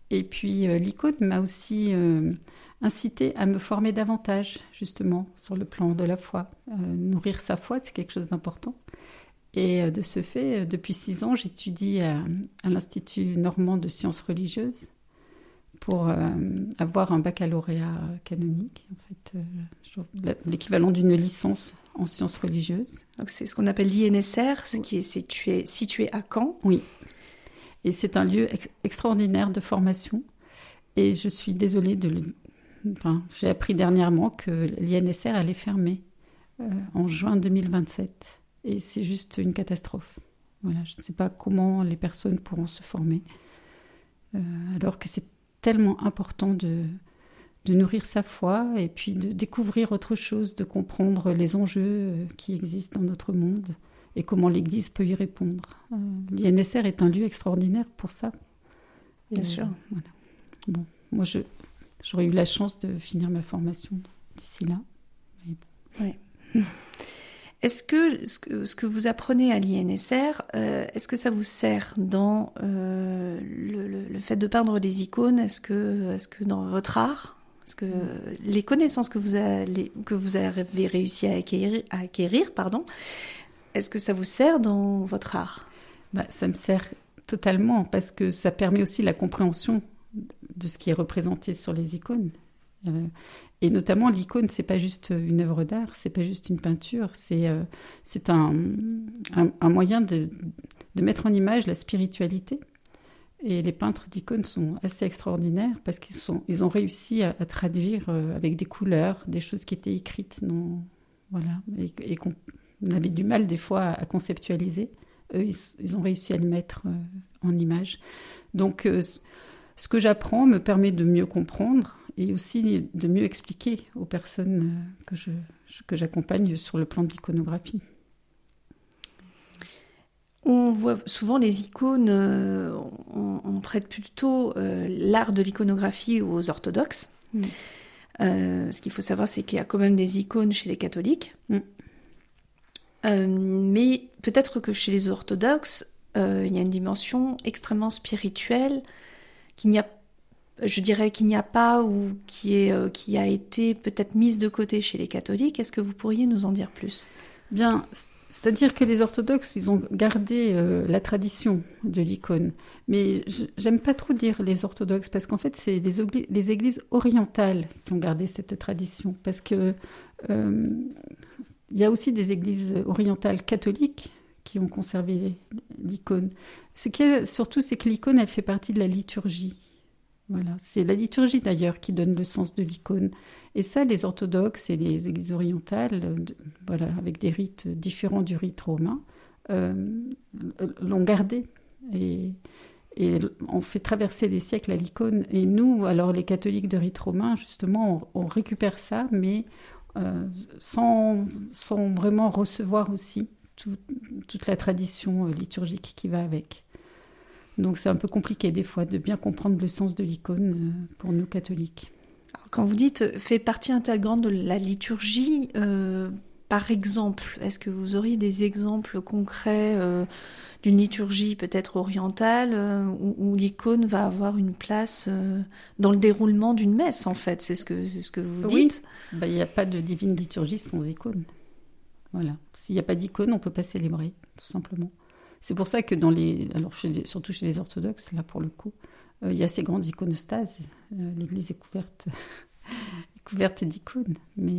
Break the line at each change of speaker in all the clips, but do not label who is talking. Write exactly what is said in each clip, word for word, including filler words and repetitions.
Et puis euh, l'icône m'a aussi euh, incité à me former davantage, justement, sur le plan de la foi. Euh, nourrir sa foi, c'est quelque chose d'important. Et euh, de ce fait, euh, depuis six ans, j'étudie à, à l'Institut normand de sciences religieuses pour euh, avoir un baccalauréat canonique, en fait, euh, l'équivalent d'une licence en sciences religieuses.
Donc c'est ce qu'on appelle l'I N S R, ce qui est situé, situé à Caen.
Oui, et c'est un lieu ex- extraordinaire de formation. Et je suis désolée de le... Enfin, j'ai appris dernièrement que l'I N S R allait fermer euh, en juin deux mille vingt-sept. Et c'est juste une catastrophe. Voilà, je ne sais pas comment les personnes pourront se former, euh, alors que c'est tellement important de, de nourrir sa foi et puis de découvrir autre chose, de comprendre les enjeux qui existent dans notre monde et comment l'Église peut y répondre. Euh, L'I N S R est un lieu extraordinaire pour ça.
Bien
Et,
sûr.
Euh, voilà. Bon, moi, je, j'aurais eu la chance de finir ma formation d'ici là. Mais bon.
Oui. Est-ce que ce, que ce que vous apprenez à l'I N S R, euh, est-ce que ça vous sert dans euh, le, le, le fait de peindre des icônes? Est-ce que, est-ce que dans votre art, est-ce que les connaissances que vous, allez, que vous avez réussi à acquérir, à acquérir pardon, est-ce que ça vous sert dans votre art?
Bah, ça me sert totalement parce que ça permet aussi la compréhension de ce qui est représenté sur les icônes. Euh, et notamment, l'icône, c'est pas juste une œuvre d'art, c'est pas juste une peinture, c'est, euh, c'est un, un, un moyen de, de mettre en image la spiritualité. Et les peintres d'icônes sont assez extraordinaires parce qu'ils sont, ils ont réussi à, à traduire euh, avec des couleurs, des choses qui étaient écrites, non, voilà, et, et qu'on avait du mal des fois à, à conceptualiser. Eux, ils, ils ont réussi à le mettre euh, en image. Donc, euh, ce que j'apprends me permet de mieux comprendre et aussi de mieux expliquer aux personnes que, je, que j'accompagne sur le plan de l'iconographie.
On voit souvent les icônes, euh, on, on prête plutôt euh, l'art de l'iconographie aux orthodoxes. Mm. Euh, ce qu'il faut savoir, c'est qu'il y a quand même des icônes chez les catholiques. Mm. Euh, mais peut-être que chez les orthodoxes, euh, il y a une dimension extrêmement spirituelle qu'il n'y a, je dirais qu'il n'y a pas ou qui, est, euh, qui a été peut-être mise de côté chez les catholiques. Est-ce que vous pourriez nous en dire plus ?
Bien, c'est-à-dire que les orthodoxes, ils ont gardé euh, la tradition de l'icône. Mais je, j'aime pas trop dire les orthodoxes parce qu'en fait, c'est les, ogli- les églises orientales qui ont gardé cette tradition. Parce que euh, il y a aussi des églises orientales catholiques qui ont conservé l'icône. Ce qui est surtout, c'est que l'icône, elle fait partie de la liturgie. Voilà. C'est la liturgie d'ailleurs qui donne le sens de l'icône. Et ça, les orthodoxes et les églises orientales, de, voilà, avec des rites différents du rite romain, euh, l'ont gardé. Et, et on fait traverser les siècles à l'icône. Et nous, alors les catholiques de rite romain, justement, on, on récupère ça, mais euh, sans, sans vraiment recevoir aussi tout, toute la tradition liturgique qui va avec. Donc c'est un peu compliqué des fois de bien comprendre le sens de l'icône pour nous catholiques.
Alors, quand vous dites fait partie intégrante de la liturgie, euh, par exemple, est-ce que vous auriez des exemples concrets euh, d'une liturgie peut-être orientale euh, où, où l'icône va avoir une place euh, dans le déroulement d'une messe en fait? C'est ce que, c'est ce que vous dites?
Oui, bah, il n'y a pas de divine liturgie sans icône. Voilà. S'il n'y a pas d'icône, on ne peut pas célébrer, tout simplement. C'est pour ça que dans les, alors chez les, surtout chez les orthodoxes, là pour le coup, euh, il y a ces grandes iconostases. Euh, l'église est couverte, est couverte d'icônes. Mais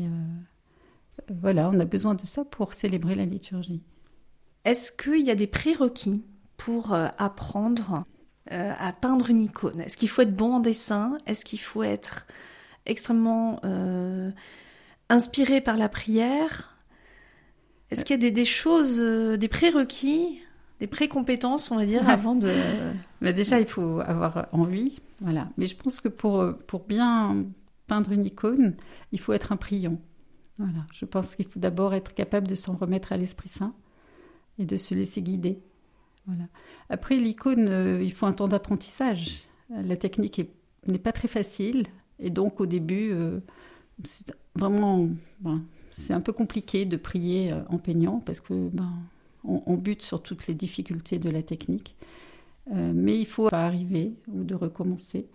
euh, voilà, on a besoin de ça pour célébrer la liturgie.
Est-ce qu'il y a des prérequis pour euh, apprendre euh, à peindre une icône? Est-ce qu'il faut être bon en dessin? Est-ce qu'il faut être extrêmement euh, inspiré par la prière? Est-ce qu'il y a des, des choses, euh, des prérequis, des précompétences, on va dire, avant de...
Mais déjà, il faut avoir envie, voilà. Mais je pense que pour, pour bien peindre une icône, il faut être un priant. Voilà. Je pense qu'il faut d'abord être capable de s'en remettre à l'Esprit Saint et de se laisser guider. Voilà. Après, l'icône, euh, il faut un temps d'apprentissage. La technique est, n'est pas très facile. Et donc, au début, euh, c'est vraiment... Ben, c'est un peu compliqué de prier en peignant parce que ben, on, on bute sur toutes les difficultés de la technique. Euh, mais il faut pas arriver ou de recommencer.